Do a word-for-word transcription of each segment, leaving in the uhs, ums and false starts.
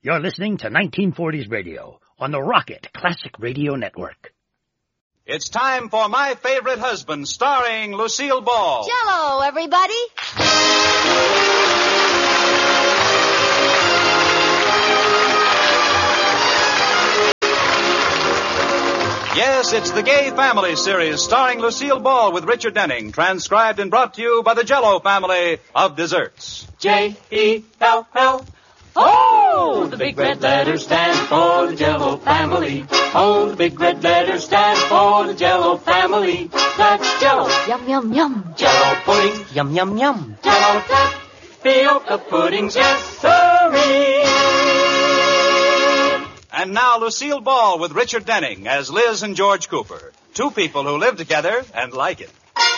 You're listening to nineteen forties Radio on the Rocket Classic Radio Network. It's time for My Favorite Husband, starring Lucille Ball. Jell-O, everybody. Yes, it's the Gay Family series starring Lucille Ball with Richard Denning, transcribed and brought to you by the Jell-O family of desserts. J E L L Oh, the big red letters stand for the Jell-O family. Oh, the big red letters stand for the Jell-O family. That's Jell-O. Yum, yum, yum. Jell-O pudding. Yum, yum, yum. Jell-O tapioca puddings, yes, sirree. And now Lucille Ball with Richard Denning as Liz and George Cooper, two people who live together and like it.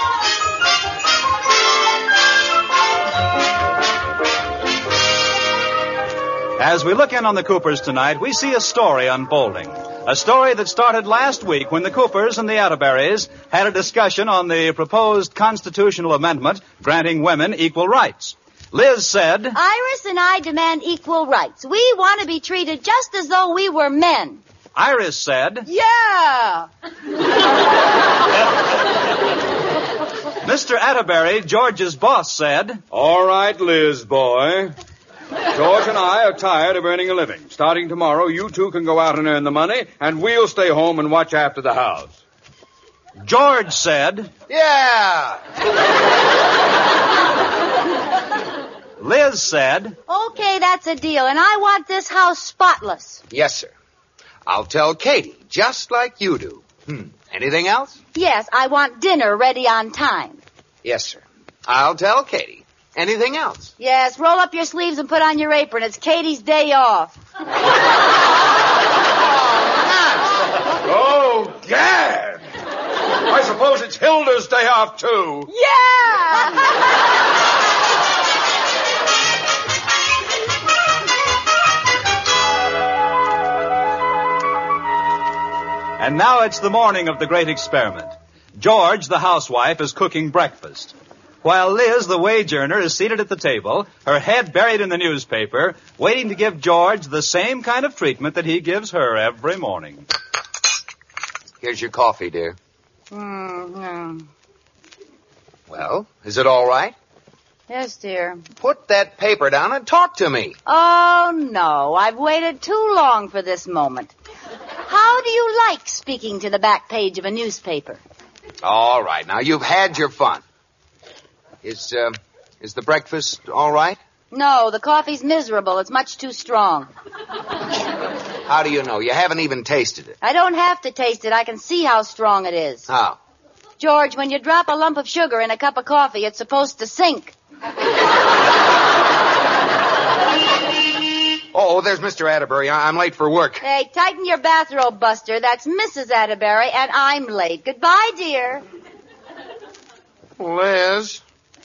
As we look in on the Coopers tonight, we see a story unfolding. A story that started last week when the Coopers and the Atterberries had a discussion on the proposed constitutional amendment granting women equal rights. Liz said, Iris and I demand equal rights. We want to be treated just as though we were men. Iris said, Yeah. Mister Atterbury, George's boss, said, All right, Liz, boy. George and I are tired of earning a living. Starting tomorrow, you two can go out and earn the money, and we'll stay home and watch after the house. George said, Yeah. Liz said, Okay, that's a deal, and I want this house spotless. Yes, sir. I'll tell Katie, just like you do. Hmm. Anything else? Yes, I want dinner ready on time. Yes, sir. I'll tell Katie. Anything else? Yes, roll up your sleeves and put on your apron. It's Katie's day off. Oh, gad! I suppose it's Hilda's day off, too. And now it's the morning of the great experiment. George, the housewife, is cooking breakfast, while Liz, the wage earner, is seated at the table, her head buried in the newspaper, waiting to give George the same kind of treatment that he gives her every morning. Here's your coffee, dear. Mm-hmm. Well, is it all right? Yes, dear. Put that paper down and talk to me. Oh, no. I've waited too long for this moment. How do you like speaking to the back page of a newspaper? All right. Now, you've had your fun. Is, uh, is the breakfast all right? No, the coffee's miserable. It's much too strong. How do you know? You haven't even tasted it. I don't have to taste it. I can see how strong it is. How? George, when you drop a lump of sugar in a cup of coffee, it's supposed to sink. Oh, there's Mister Atterbury. I- I'm late for work. Hey, tighten your bathrobe, Buster. That's Missus Atterbury, and I'm late. Goodbye, dear. Liz,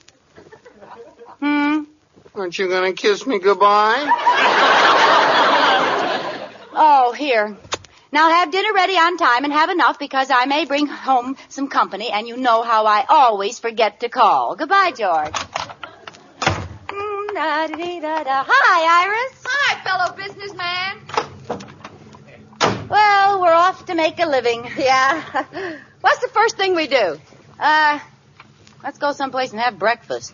Hmm? aren't you going to kiss me goodbye? Oh, here. Now have dinner ready on time and have enough because I may bring home some company, and you know how I always forget to call. Goodbye, George. Mm-da-dee-da-da. Hi, Iris. Hi, fellow businessman. Well, we're off to make a living. Yeah. What's the first thing we do? Uh, let's go someplace and have breakfast.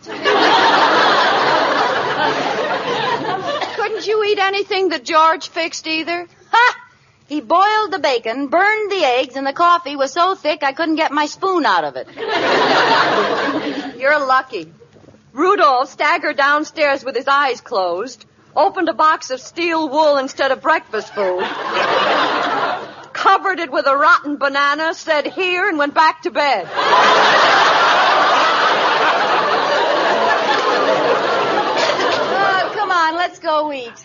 Couldn't you eat anything that George fixed either? Ha! He boiled the bacon, burned the eggs, and the coffee was so thick I couldn't get my spoon out of it. You're lucky. Rudolph staggered downstairs with his eyes closed, opened a box of steel wool instead of breakfast food, covered it with a rotten banana, said here, and went back to bed. Oh, come on, let's go eat.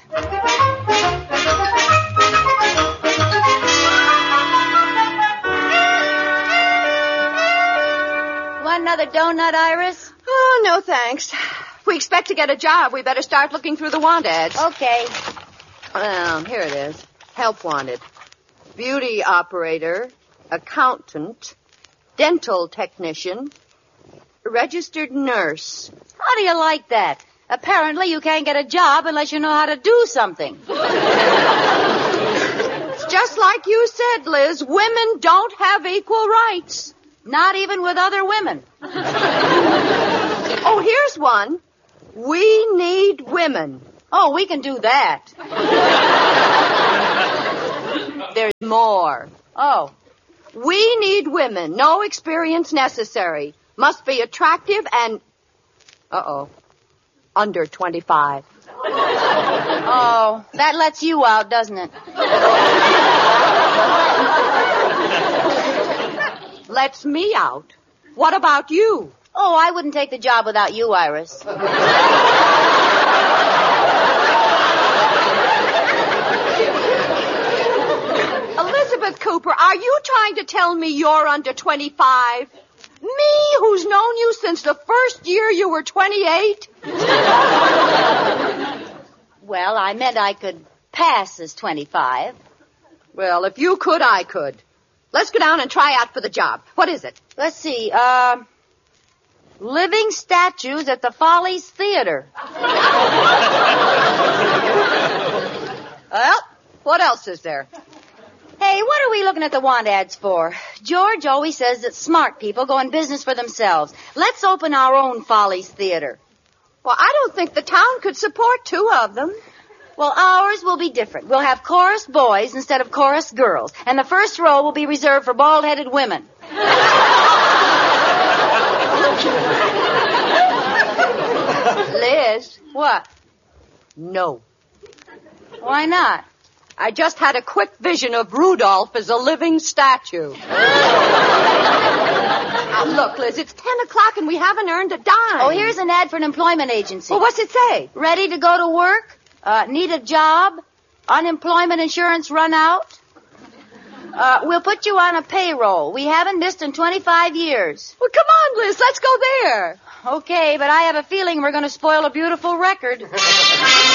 Want another donut, Iris? Oh, no thanks. If we expect to get a job, we better start looking through the want ads. Okay. Well, here it is. Help wanted. Beauty operator, accountant, dental technician, registered nurse. How do you like that? Apparently you can't get a job unless you know how to do something. It's just like you said, Liz. Women don't have equal rights. Not even with other women. Oh, here's one. We need women. Oh, we can do that. There's more. Oh. We need women. No experience necessary. Must be attractive and... Uh-oh. Under twenty-five. Oh, that lets you out, doesn't it? Lets me out. What about you? Oh, I wouldn't take the job without you, Iris. Elizabeth Cooper, are you trying to tell me you're under twenty-five? Me, who's known you since the first year you were twenty-eight? Well, I meant I could pass as twenty-five. Well, if you could, I could. Let's go down and try out for the job. What is it? Let's see, uh, living statues at the Follies Theater. Well, what else is there? Hey, what are we looking at the want ads for? George always says that smart people go in business for themselves. Let's open our own Follies Theater. Well, I don't think the town could support two of them. Well, ours will be different. We'll have chorus boys instead of chorus girls. And the first row will be reserved for bald-headed women. Liz. What? No. Why not? I just had a quick vision of Rudolph as a living statue. Now, look, Liz, it's ten o'clock and we haven't earned a dime. Oh, here's an ad for an employment agency. Well, what's it say? Ready to go to work? Uh, need a job? Unemployment insurance run out? Uh, we'll put you on a payroll. We haven't missed in twenty-five years. Well, come on, Liz, let's go there. Okay, but I have a feeling we're going to spoil a beautiful record.